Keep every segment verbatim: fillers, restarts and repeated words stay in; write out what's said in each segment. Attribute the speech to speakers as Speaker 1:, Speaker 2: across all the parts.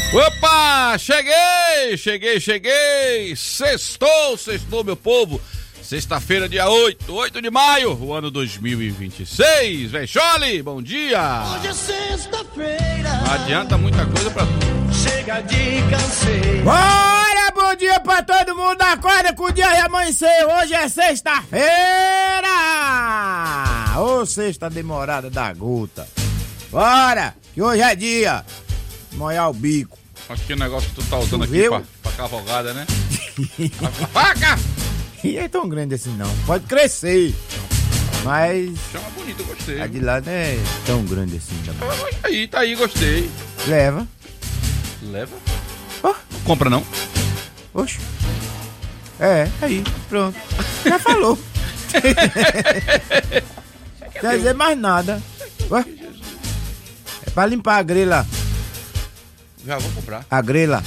Speaker 1: Opa, cheguei, cheguei, cheguei, sextou, sextou, meu povo, sexta-feira, dia oito, oito de maio, o ano dois mil e vinte e seis, vem Chole, bom dia.
Speaker 2: Hoje é sexta-feira.
Speaker 1: Não adianta muita coisa pra tu.
Speaker 2: Chega de canseiro.
Speaker 3: Bora, bom dia pra todo mundo, acorda com o dia e amanhecer, hoje é sexta-feira. Ô, sexta demorada da gota. Bora, que hoje é dia. Molhar o bico.
Speaker 1: Acho que o negócio que tu tá usando
Speaker 3: Tu
Speaker 1: aqui
Speaker 3: viu?
Speaker 1: pra, pra cavalgada, né? A faca!
Speaker 3: E é tão grande assim não, pode crescer. Mas
Speaker 1: Chama bonito, eu gostei.
Speaker 3: a de lá não é tão grande assim também.
Speaker 1: Ah, Tá aí, tá aí, gostei.
Speaker 3: Leva.
Speaker 1: Leva?
Speaker 3: Ó,
Speaker 1: Não compra não?
Speaker 3: oxe. É, aí, pronto. Já falou. Quer dizer mais nada. Ué? É pra limpar a grelha.
Speaker 1: Já vou comprar.
Speaker 3: A grelha.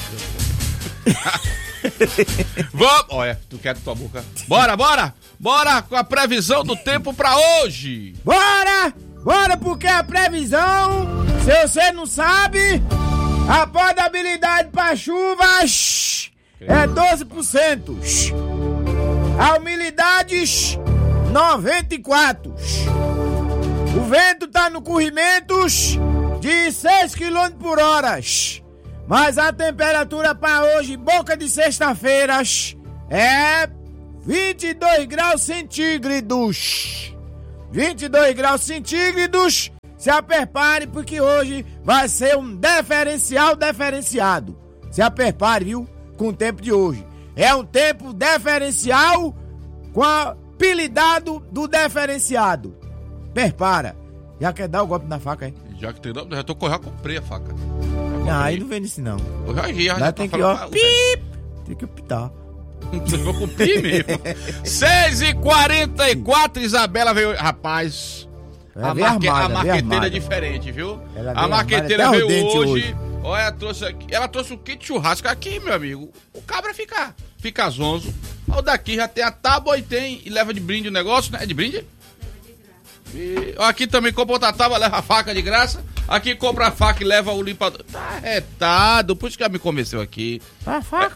Speaker 1: Vamos! Olha, tu quer tua boca. Bora, bora! Bora com a previsão do tempo pra hoje!
Speaker 3: Bora! Bora, porque a previsão, se você não sabe, a probabilidade para chuva shh, é doze por cento. Shh. A umidade shh, noventa e quatro por cento. O vento tá no corrimento shh, de seis quilômetros por hora. Shh. Mas a temperatura para hoje, boca de sexta-feira, shh, é vinte e dois graus centígrados. vinte e dois graus centígrados. Se aperpare, porque hoje vai ser um diferencial diferenciado. Se aperpare, viu? Com o tempo de hoje. É um tempo diferencial com a apelidado do diferenciado. Perpara. Já quer dar o golpe na faca, hein?
Speaker 1: Já que tem, já tô já comprei a faca.
Speaker 3: Não, aí não vem nisso não.
Speaker 1: Eu já, já,
Speaker 3: Lá
Speaker 1: já
Speaker 3: tem
Speaker 1: tô
Speaker 3: que, ó,
Speaker 1: falando-
Speaker 3: pip, tem que optar.
Speaker 1: Eu vou cumprir mesmo. seis e quarenta e quatro, Isabela veio. Rapaz,
Speaker 3: Ela
Speaker 1: a,
Speaker 3: veio
Speaker 1: marque,
Speaker 3: armada,
Speaker 1: a
Speaker 3: veio
Speaker 1: marqueteira é
Speaker 3: armada.
Speaker 1: diferente, viu?
Speaker 3: Ela
Speaker 1: A
Speaker 3: veio
Speaker 1: marqueteira
Speaker 3: armada até
Speaker 1: veio
Speaker 3: o dente
Speaker 1: hoje.
Speaker 3: hoje.
Speaker 1: Olha, trouxe aqui. Ela trouxe o kit churrasco aqui, meu amigo. O cabra fica, fica zonzo. O daqui já tem a tábua e tem. E leva de brinde o negócio, né? É de brinde? E, ó, aqui também compra outra tábua, leva a faca de graça. Aqui compra a faca e leva o limpador. Tá retado, por isso que ela me convenceu aqui.
Speaker 3: Tá, faca.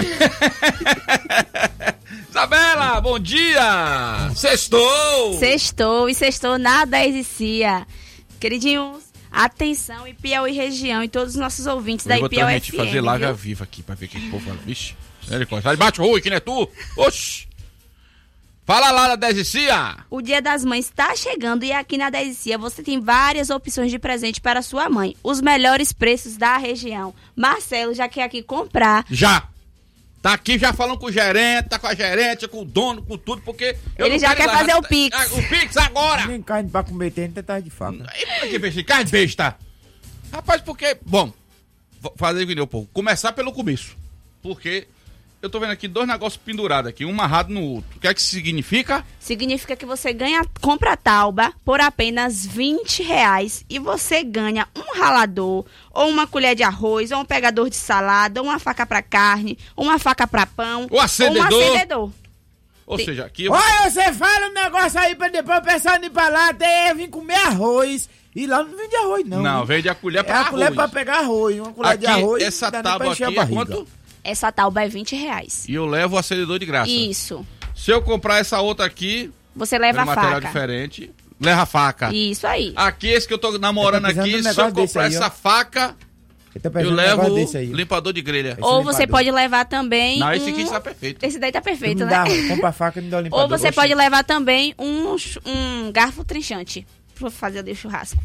Speaker 1: Isabela, bom dia! Sextou!
Speaker 4: Sextou e sextou na dez e Cia. Queridinhos, atenção, Ipiauí região e todos os nossos ouvintes
Speaker 1: Eu
Speaker 4: da
Speaker 1: vou
Speaker 4: Ipiauí
Speaker 1: realmente
Speaker 4: F M.
Speaker 1: fazer live
Speaker 4: viu?
Speaker 1: ao vivo aqui pra ver o que que o povo fala. Vixe, ele sai bate o ruim, que não é tu? Oxi! Fala lá na dez e Cia!
Speaker 4: O Dia das Mães está chegando e aqui na dez e Cia você tem várias opções de presente para sua mãe. Os melhores preços da região. Marcelo já quer aqui comprar.
Speaker 1: Já! Tá aqui já falando com o gerente, tá com a gerente, com o dono, com tudo, porque... eu
Speaker 4: Ele
Speaker 1: não
Speaker 4: já
Speaker 1: quero
Speaker 4: quer
Speaker 1: ir lá,
Speaker 4: fazer
Speaker 1: já-
Speaker 4: o Pix.
Speaker 1: Ah, O Pix agora!
Speaker 3: Nem carne pra comer, tem tentar de faca.
Speaker 1: E por que besta? Carne besta! Rapaz, porque... Bom, vou fazer o que deu, povo. Começar pelo começo. Porque eu tô vendo aqui dois negócios pendurados aqui, um amarrado no outro. O que é que isso significa?
Speaker 4: Significa que você ganha, compra a tauba por apenas vinte reais e você ganha um ralador, ou uma colher de arroz, ou um pegador de salada, ou uma faca para carne, ou uma faca para pão,
Speaker 1: O acendedor.
Speaker 4: ou um acendedor.
Speaker 1: Ou
Speaker 4: Tem-
Speaker 1: seja, aqui... eu-
Speaker 3: Olha, você fala um negócio aí pra depois o pessoal ir pra lá até vir comer arroz. E lá não vende arroz, não.
Speaker 1: Não,
Speaker 3: viu?
Speaker 1: vende a colher
Speaker 3: É
Speaker 1: pra
Speaker 3: a colher
Speaker 1: arroz.
Speaker 3: pra pegar arroz. Uma colher
Speaker 1: Aqui,
Speaker 3: de arroz.
Speaker 1: essa
Speaker 3: não dá nem pra
Speaker 1: tábua
Speaker 3: encher
Speaker 1: aqui
Speaker 3: a
Speaker 1: é
Speaker 3: barriga.
Speaker 1: quanto?
Speaker 4: Essa tauba é vinte reais.
Speaker 1: E eu levo o acendedor de graça.
Speaker 4: Isso.
Speaker 1: Se eu comprar essa outra aqui,
Speaker 4: Você leva
Speaker 1: é
Speaker 4: a
Speaker 1: material
Speaker 4: faca.
Speaker 1: diferente, leva a faca.
Speaker 4: Isso aí.
Speaker 1: Aqui, esse que eu tô namorando
Speaker 3: Eu tô precisando
Speaker 1: aqui,
Speaker 3: de um
Speaker 1: se eu
Speaker 3: negócio desse
Speaker 1: comprar
Speaker 3: aí, ó.
Speaker 1: essa faca,
Speaker 3: Eu, tô
Speaker 1: eu
Speaker 3: pensando num
Speaker 1: levo
Speaker 3: negócio
Speaker 1: o
Speaker 3: desse aí.
Speaker 1: limpador de grelha.
Speaker 3: Esse
Speaker 4: Ou você
Speaker 3: limpador.
Speaker 4: pode levar também
Speaker 1: Não,
Speaker 4: um...
Speaker 1: esse aqui está perfeito.
Speaker 4: Esse daí tá
Speaker 3: Tu
Speaker 4: perfeito,
Speaker 3: me
Speaker 4: né?
Speaker 3: dá, compra a faca e me dá o limpador.
Speaker 4: Ou você
Speaker 3: Oxi.
Speaker 4: pode levar também um, ch- um garfo trinchante pra fazer o churrasco.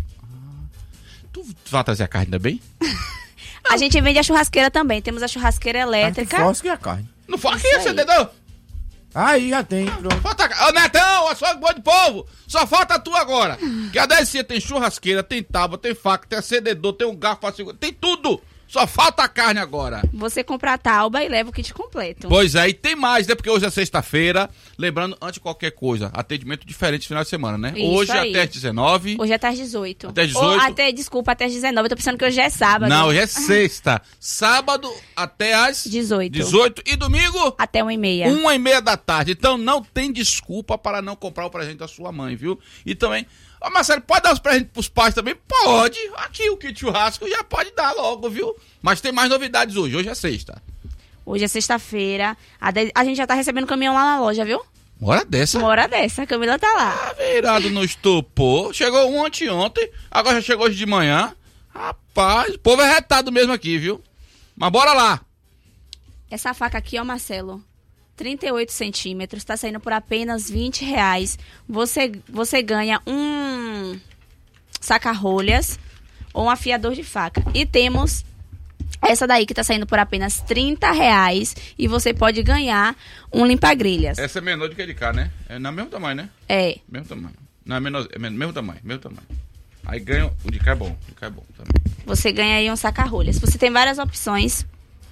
Speaker 1: Tu vai trazer a carne também?
Speaker 4: A gente vende a churrasqueira também. Temos a churrasqueira
Speaker 3: Ah,
Speaker 4: elétrica.
Speaker 3: tu fosca e a carne.
Speaker 1: Não foi aqui,
Speaker 4: Isso aí.
Speaker 1: acendedor?
Speaker 3: Aí já tem, pronto.
Speaker 1: Falta... Ô, Netão, eu sou bom de povo. Só falta tu agora. Que a dez tem churrasqueira, tem tábua, tem faca, tem acendedor, tem um garfo pra segurar. Tem tudo. Só falta a carne agora.
Speaker 4: Você compra a tauba e leva o kit completo.
Speaker 1: Pois é, e tem mais, né? Porque hoje é sexta-feira. Lembrando, antes de qualquer coisa, atendimento diferente no final de semana, né?
Speaker 4: Isso
Speaker 1: hoje
Speaker 4: aí.
Speaker 1: até às dezenove.
Speaker 4: Hoje é até às dezoito.
Speaker 1: Até às
Speaker 4: Ou
Speaker 1: dezoito.
Speaker 4: até, desculpa, até às dezenove. Eu tô pensando que hoje é sábado.
Speaker 1: Não, hoje é sexta. Sábado até às
Speaker 4: dezoito.
Speaker 1: dezoito. E domingo,
Speaker 4: Até uma e meia.
Speaker 1: uma e meia da tarde. Então não tem desculpa para não comprar o presente da sua mãe, viu? E também, Ô, Marcelo, pode dar os presentes pros pais também? Pode. Aqui o kit churrasco já pode dar logo, viu? Mas tem mais novidades hoje. Hoje é sexta.
Speaker 4: Hoje é sexta-feira. A, de... a gente já tá recebendo caminhão lá na loja, viu?
Speaker 1: Uma hora dessa?
Speaker 4: Uma hora dessa. A Camila tá lá.
Speaker 1: Tá virado no estopor. Chegou um anteontem. Agora já chegou hoje de manhã. Rapaz, o povo é retado mesmo aqui, viu? Mas bora lá.
Speaker 4: Essa faca aqui, ó, Marcelo. trinta e oito centímetros. Tá saindo por apenas vinte reais. Você, você ganha um saca-rolhas ou um afiador de faca. E temos essa daí que tá saindo por apenas trinta reais. E você pode ganhar um limpa-grelhas.
Speaker 1: Essa é menor do que a de cá, né? É no mesmo tamanho, né?
Speaker 4: É.
Speaker 1: Mesmo tamanho. Não, é menor, é men- mesmo tamanho, mesmo tamanho. Aí ganha, o de cá é bom, o de cá é bom também.
Speaker 4: Você ganha aí um saca-rolhas. Você tem várias opções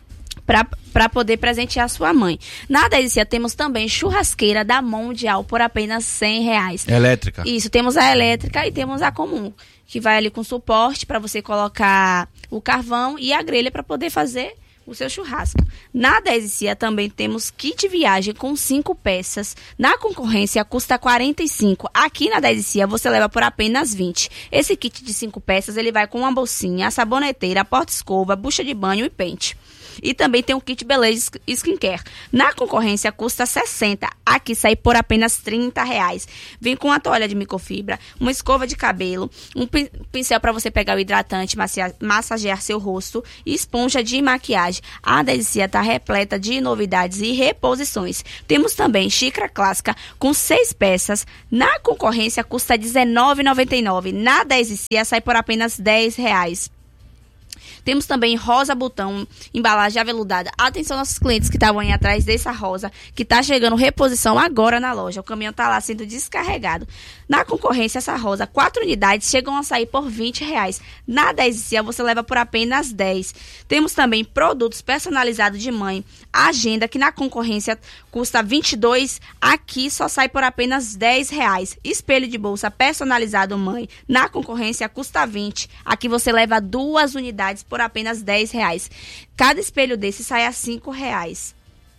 Speaker 4: para poder presentear a sua mãe. Na Adesicia temos também churrasqueira da Mundial por apenas cem reais.
Speaker 1: Elétrica.
Speaker 4: Isso, temos a elétrica e temos a comum, que vai ali com suporte para você colocar o carvão e a grelha para poder fazer o seu churrasco. Na Adesicia também temos kit viagem com cinco peças. Na concorrência custa quarenta e cinco. Aqui na Adesicia você leva por apenas vinte. Esse kit de cinco peças ele vai com uma bolsinha, a saboneteira, a porta-escova, bucha de banho e pente. E também tem um kit beleza skincare. Na concorrência custa sessenta. Aqui sai por apenas trinta reais. Vem com uma toalha de microfibra, uma escova de cabelo, um pin- pincel para você pegar o hidratante, massia- massagear seu rosto e esponja de maquiagem. A Adesicia está repleta de novidades e reposições. Temos também xícara clássica com seis peças. Na concorrência custa dezenove reais e noventa e nove centavos. Na Adesicia sai por apenas dez reais. Temos também rosa botão, embalagem aveludada. Atenção nossos clientes que estavam aí atrás dessa rosa, que está chegando reposição agora na loja. O caminhão está lá sendo descarregado. Na concorrência, essa rosa, quatro unidades chegam a sair por vinte reais. Na Adesicia você leva por apenas dez. Temos também produtos personalizados de mãe. A agenda, que na concorrência custa vinte e dois, aqui só sai por apenas dez reais. Espelho de bolsa personalizado mãe. Na concorrência custa vinte. Aqui você leva duas unidades por apenas dez reais. Cada espelho desse sai a cinco reais.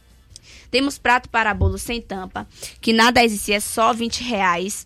Speaker 4: Temos prato para bolo sem tampa, que na Adesicia é só vinte reais.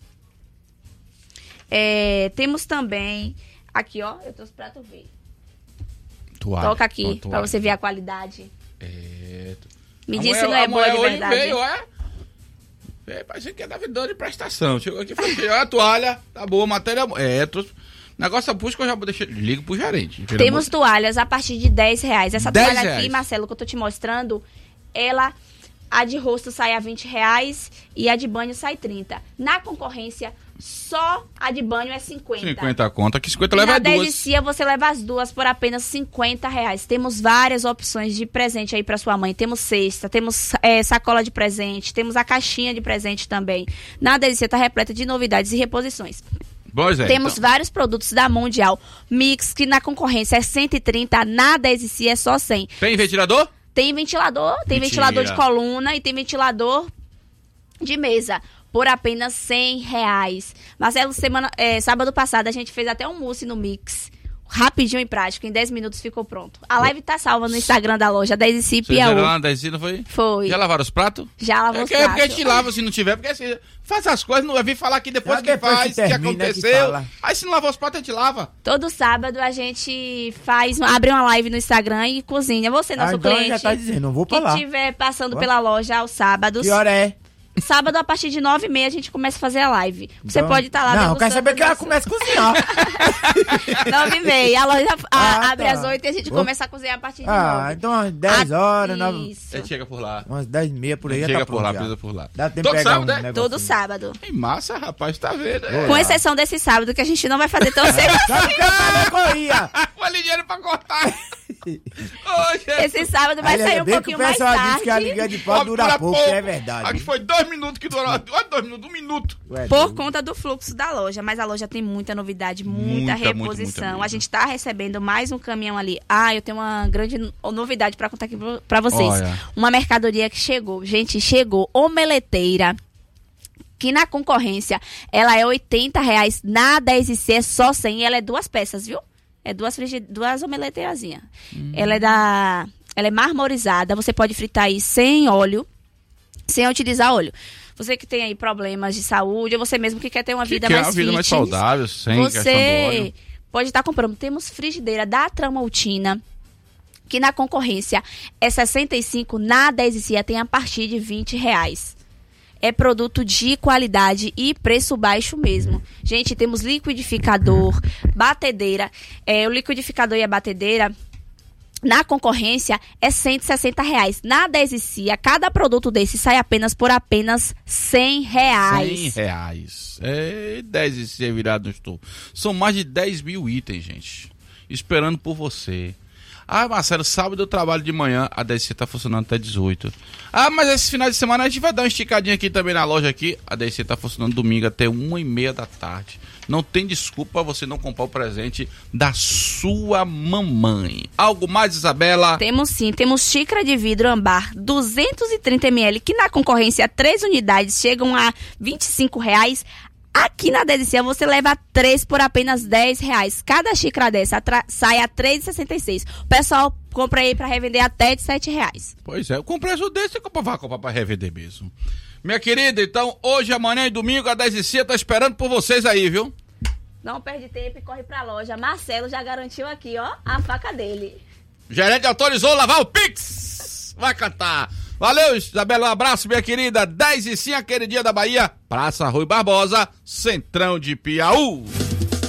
Speaker 4: É, temos também, aqui ó, eu trouxe prato verde.
Speaker 1: Toalha.
Speaker 4: Toca aqui,
Speaker 1: Toalha.
Speaker 4: para você ver a qualidade.
Speaker 1: É.
Speaker 4: Me
Speaker 1: A
Speaker 4: diz
Speaker 1: mulher-
Speaker 4: se não é
Speaker 1: a
Speaker 4: boa
Speaker 1: mulher
Speaker 4: de
Speaker 1: hoje
Speaker 4: verdade.
Speaker 1: Veio, é? É, parece que é davidor de prestação. Chegou aqui e falou assim, ó, a toalha, tá boa, matéria... É, trouxe... Negócio da busca eu já deixo, ligo pro gerente. pelo
Speaker 4: Temos
Speaker 1: amor-
Speaker 4: toalhas a partir de dez reais. Essa
Speaker 1: dez
Speaker 4: toalha
Speaker 1: reais.
Speaker 4: aqui, Marcelo, que eu tô te mostrando, ela, a de rosto sai a vinte reais e a de banho sai trinta. Na concorrência, só a de banho é cinquenta.
Speaker 1: cinquenta conta, que cinquenta
Speaker 4: E
Speaker 1: leva
Speaker 4: na
Speaker 1: duas.
Speaker 4: Adesicia você leva as duas por apenas cinquenta reais. Temos várias opções de presente aí para sua mãe. Temos cesta, temos é, sacola de presente, temos a caixinha de presente também. Na Adesicia tá repleta de novidades e reposições.
Speaker 1: Pois é,
Speaker 4: Temos
Speaker 1: então.
Speaker 4: vários produtos da Mundial Mix, que na concorrência é cento e trinta, na Adesicia é só cem.
Speaker 1: Tem ventilador?
Speaker 4: Tem ventilador, tem
Speaker 1: Mentira.
Speaker 4: ventilador de coluna e tem ventilador de mesa. Por apenas cem reais. Marcelo, semana, é, sábado passado a gente fez até um mousse no Mix. Rapidinho e prático, em dez minutos ficou pronto. A live tá salva no Instagram da loja, da Adesicia
Speaker 1: Vocês fizeram lá
Speaker 4: Piauí.
Speaker 1: na Adesicia, não foi?
Speaker 4: Foi.
Speaker 1: Já lavaram os pratos?
Speaker 4: Já lavou
Speaker 1: É
Speaker 4: os
Speaker 1: que, é porque a
Speaker 4: pratos.
Speaker 1: gente lava se não tiver, porque assim, faz as coisas, não vai vir falar aqui depois
Speaker 3: Só
Speaker 1: que
Speaker 3: depois
Speaker 1: faz,
Speaker 3: que
Speaker 1: que,
Speaker 3: termina que
Speaker 1: aconteceu.
Speaker 3: fala.
Speaker 1: Aí se não lavar os pratos, a gente lava.
Speaker 4: Todo sábado a gente faz, abre uma live no Instagram e cozinha. Você, nosso
Speaker 3: Ah, então
Speaker 4: cliente,
Speaker 3: já tá dizendo, não vou pra
Speaker 4: que
Speaker 3: lá.
Speaker 4: estiver passando
Speaker 3: Ó.
Speaker 4: pela loja aos sábados.
Speaker 3: Que hora é?
Speaker 4: Sábado, a partir de nove e meia, a gente começa a fazer a live. Você
Speaker 3: Então-
Speaker 4: pode estar lá
Speaker 3: Não, eu quero
Speaker 4: degustando
Speaker 3: saber que ela
Speaker 4: nosso-
Speaker 3: começa a cozinhar.
Speaker 4: nove e meia. A loja a-
Speaker 3: Ah,
Speaker 4: abre
Speaker 3: tá.
Speaker 4: às oito e a gente
Speaker 3: Vou-
Speaker 4: começa a cozinhar a partir de
Speaker 3: Ah,
Speaker 4: nove.
Speaker 3: então umas dez horas, nove-
Speaker 4: Isso.
Speaker 1: A gente chega por lá.
Speaker 3: umas dez e meia por aí já
Speaker 1: Chega
Speaker 3: tá
Speaker 1: por
Speaker 3: pronto
Speaker 1: lá,
Speaker 3: já.
Speaker 1: precisa por lá.
Speaker 3: Dá tempo
Speaker 1: Todo
Speaker 3: de pegar
Speaker 1: sábado,
Speaker 3: um
Speaker 1: né?
Speaker 3: negocinho.
Speaker 4: Todo sábado.
Speaker 1: Tem massa, rapaz, tá vendo?
Speaker 3: Vou
Speaker 1: É.
Speaker 4: Com
Speaker 3: lá.
Speaker 4: exceção desse sábado, que a gente não vai fazer tão cedo.
Speaker 3: Sabe que eu falei que eu ia?
Speaker 1: Foi ligeiro pra cortar. Ô, gente.
Speaker 4: Esse sábado vai
Speaker 3: Aí,
Speaker 4: sair
Speaker 3: ainda
Speaker 4: um
Speaker 3: bem
Speaker 4: pouquinho
Speaker 3: que o
Speaker 4: mais
Speaker 3: pessoal disse que a
Speaker 4: tarde.
Speaker 3: liga de pau
Speaker 1: Ó,
Speaker 3: dura pouco, que é verdade.
Speaker 1: Aqui foi dois minutos que durou. Olha, dois minutos, um minuto.
Speaker 3: Ué,
Speaker 4: Por
Speaker 3: doido.
Speaker 4: conta do fluxo da loja, mas a loja tem muita novidade, muita,
Speaker 1: Muita, muita,
Speaker 4: reposição.
Speaker 1: muita mesmo.
Speaker 4: A gente tá recebendo mais um caminhão ali. Ah, eu tenho uma grande no- novidade pra contar aqui pro- pra vocês.
Speaker 1: Olha.
Speaker 4: Uma mercadoria que chegou. Gente, chegou omeleteira, que na concorrência ela é oitenta reais, na Adesicia é só cem, e ela é duas peças, viu? É duas, frigi- duas omeleteirazinhas.
Speaker 1: Hum.
Speaker 4: Ela é da... Ela é marmorizada, você pode fritar aí sem óleo, sem utilizar óleo. Você que tem aí problemas de saúde, ou você mesmo que quer ter uma
Speaker 1: Que
Speaker 4: vida
Speaker 1: quer
Speaker 4: mais
Speaker 1: uma vida mais
Speaker 4: fitness,
Speaker 1: saudável, sem questão do
Speaker 4: você
Speaker 1: óleo.
Speaker 4: pode estar comprando. Temos frigideira da Tramontina, que na concorrência é sessenta e cinco, na dez e Cia tem a partir de vinte reais. É produto de qualidade e preço baixo mesmo. Gente, temos liquidificador, batedeira. É, o liquidificador e a batedeira, na concorrência, é cento e sessenta reais. Na dez e Cia, cada produto desse sai apenas por apenas cem reais.
Speaker 1: cem reais. É, dez e Cia virado no estou. São mais de dez mil itens, gente. Esperando por você. Ah, Marcelo, sábado eu trabalho de manhã, a dez e Cia tá funcionando até dezoito. Ah, mas esse final de semana a gente vai dar uma esticadinha aqui também na loja aqui. A dez e Cia tá funcionando domingo até uma e meia da tarde. Não tem desculpa você não comprar o presente da sua mamãe. Algo mais, Isabela?
Speaker 4: Temos sim, temos xícara de vidro ambar duzentos e trinta mililitros, que na concorrência três unidades chegam a vinte e cinco reais. Aqui na dez e Cia você leva três por apenas dez reais. Cada xícara dessa sai a três reais e sessenta e seis centavos. O pessoal compra aí pra revender até de sete reais.
Speaker 1: Pois é, com preço desse você compra, vai comprar pra revender mesmo. Minha querida, então, hoje, amanhã e domingo, a dez e Cia tá esperando por vocês aí, viu?
Speaker 4: Não perde tempo e corre pra loja. Marcelo já garantiu aqui, ó, a faca dele.
Speaker 1: O gerente autorizou lavar o Pix. Vai cantar. Valeu, Isabela, um abraço, minha querida. dez e Cia, aquele dia da Bahia. Praça Rui Barbosa, Centrão de Piauí.